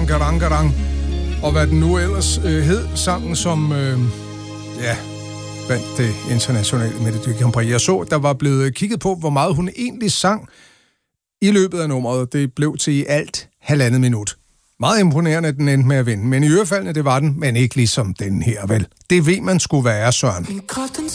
Angarang. Og hvad den nu ellers hed, sangen som vandt det internationale Melodi Grand Prix. Jeg så, der var blevet kigget på, hvor meget hun egentlig sang i løbet af nummeret. Det blev til i alt 1,5 minut. Meget imponerende, at den endte med at vinde. Men i ørefaldene, det var den, men ikke ligesom den her, vel? Det ved man skulle være, Søren.